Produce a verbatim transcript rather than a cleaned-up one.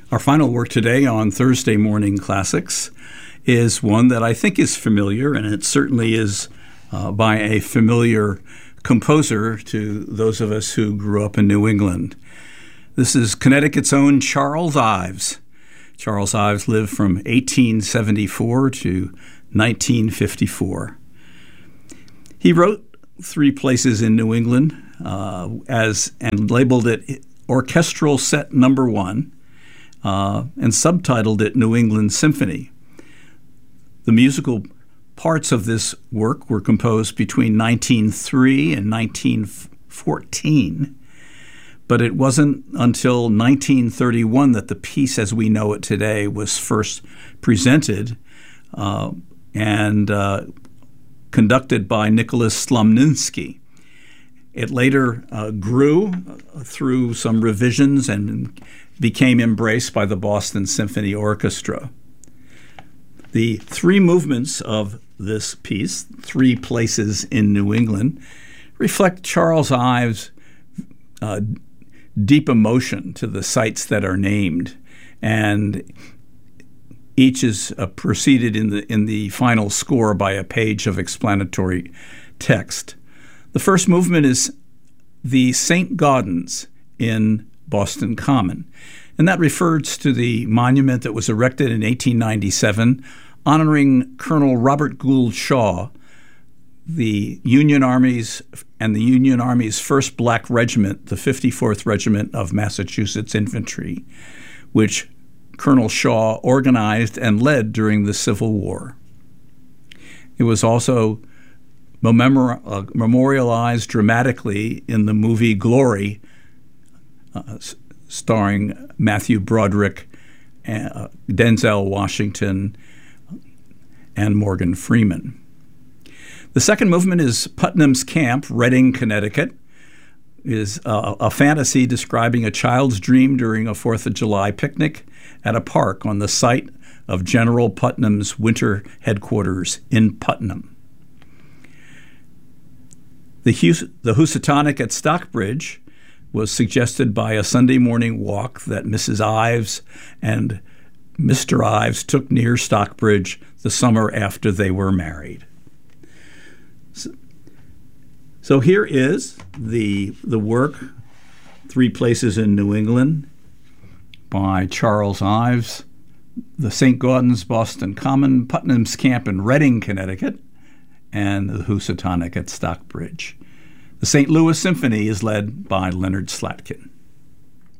Our final work today on Thursday Morning Classics is one that I think is familiar, and it certainly is uh, by a familiar composer to those of us who grew up in New England. This is Connecticut's own Charles Ives. Charles Ives lived from eighteen seventy-four to nineteen fifty-four. He wrote Three Places in New England uh, as and labeled it Orchestral Set Number One. Uh, and subtitled it New England Symphony. The musical parts of this work were composed between nineteen oh three and nineteen fourteen, but it wasn't until nineteen thirty-one that the piece as we know it today was first presented uh, and uh, conducted by Nicholas Slomninsky. It later uh, grew through some revisions and became embraced by the Boston Symphony Orchestra. The three movements of this piece, Three Places in New England, reflect Charles Ives' uh, deep emotion to the sites that are named, and each is uh, preceded in the in the final score by a page of explanatory text. The first movement is the Saint Gaudens in Boston Common, and that refers to the monument that was erected in eighteen ninety-seven honoring Colonel Robert Gould Shaw, the Union Army's and the Union Army's first black regiment, the fifty-fourth Regiment of Massachusetts Infantry, which Colonel Shaw organized and led during the Civil War. It was also memori- uh, memorialized dramatically in the movie Glory, Uh, starring Matthew Broderick, uh, Denzel Washington, and Morgan Freeman. The second movement is Putnam's Camp, Reading, Connecticut. It is uh, a fantasy describing a child's dream during a fourth of July picnic at a park on the site of General Putnam's winter headquarters in Putnam. The, Hus- the Housatonic at Stockbridge was suggested by a Sunday morning walk that Missus Ives and Mister Ives took near Stockbridge the summer after they were married. So, so here is the, the work, Three Places in New England, by Charles Ives, the Saint Gaudens Boston Common, Putnam's Camp in Reading, Connecticut, and the Housatonic at Stockbridge. The Saint Louis Symphony is led by Leonard Slatkin.